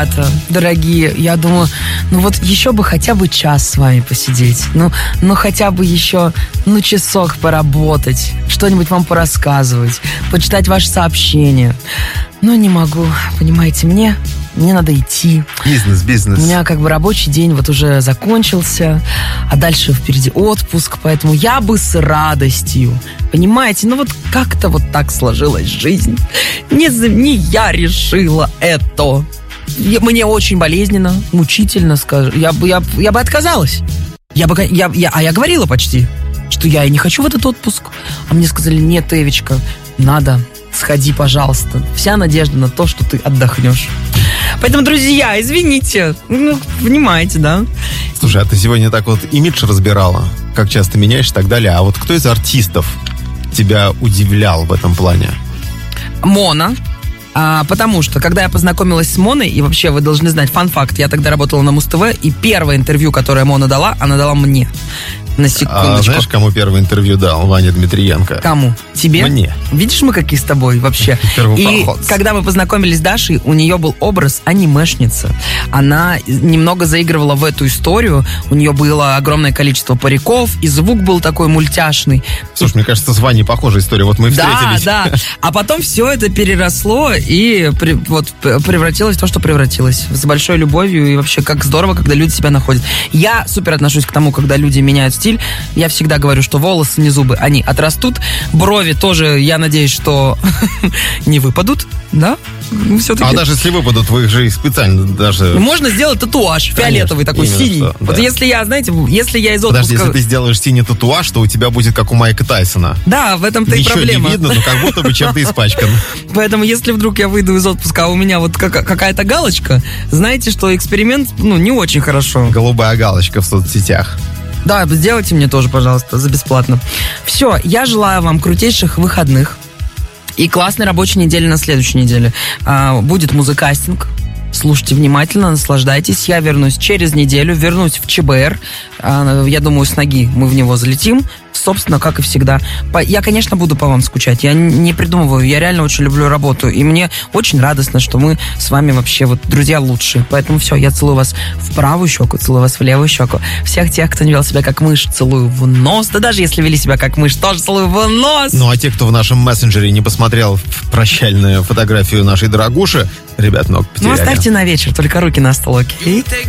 Дорогие, я думаю, ну вот еще бы хотя бы час с вами посидеть. Ну хотя бы еще, часок поработать, что-нибудь вам порассказывать, почитать ваши сообщения. Но не могу, понимаете, мне надо идти. Бизнес. У меня рабочий день вот уже закончился, а дальше впереди отпуск, поэтому я бы с радостью, понимаете, как-то вот так сложилась жизнь. Не я решила это. Мне очень болезненно, мучительно, скажу. Я бы отказалась. Я говорила почти, что я и не хочу в этот отпуск. А мне сказали: нет, Эвичка, надо, сходи, пожалуйста. Вся надежда на то, что ты отдохнешь. Поэтому, друзья, извините, понимаете, да? Слушай, а ты сегодня так вот имидж разбирала, как часто меняешь и так далее. А вот кто из артистов тебя удивлял в этом плане? Мона. Потому что, когда я познакомилась с Моной, и вообще вы должны знать фан-факт, я тогда работала на Муз-ТВ, и первое интервью, которое Мона дала, она дала мне. На секундочку. Знаешь, кому первое интервью дал? Ваня Дмитриенко. Кому? Тебе? Мне. Видишь, мы какие с тобой вообще. И когда мы познакомились с Дашей, у нее был образ анимешницы. Она немного заигрывала в эту историю. У нее было огромное количество париков, и звук был такой мультяшный. Слушай, мне кажется, с Ваней похожая история. Вот мы встретились. Да. А потом все это переросло и превратилось в то, что превратилось. С большой любовью. И вообще, как здорово, когда люди себя находят. Я супер отношусь к тому, когда люди меняют стиль. Я всегда говорю, что волосы, не зубы, они отрастут. Брови тоже, я надеюсь, что не выпадут, да? Все-таки. А даже если выпадут, вы их же специально даже... Можно сделать татуаж фиолетовый, такой синий. Что, вот да. если я из отпуска... Подожди, если ты сделаешь синий татуаж, то у тебя будет как у Майка Тайсона. Да, в этом-то и проблема. Ничего не видно, но как будто бы чем-то испачкан. Поэтому, если вдруг я выйду из отпуска, а у меня вот какая-то галочка, знаете, что эксперимент, не очень хорошо. Голубая галочка в соцсетях. Да, сделайте мне тоже, пожалуйста, за бесплатно. Все, я желаю вам крутейших выходных и классной рабочей недели на следующей неделе. Будет музыкастинг. Слушайте внимательно, наслаждайтесь. Я вернусь через неделю, вернусь в ЧБР. Я думаю, с ноги мы в него залетим. Собственно, как и всегда. Я, конечно, буду по вам скучать. Я не придумываю. Я реально очень люблю работу. И мне очень радостно, что мы с вами вообще друзья лучшие. Поэтому все, я целую вас в правую щеку, целую вас в левую щеку. Всех тех, кто не вел себя как мышь, целую в нос. Да даже если вели себя как мышь, тоже целую в нос. Ну, а те, кто в нашем мессенджере не посмотрел прощальную фотографию нашей дорогуши, ребят, много потеряли. Оставьте на вечер, только руки на стол, окей?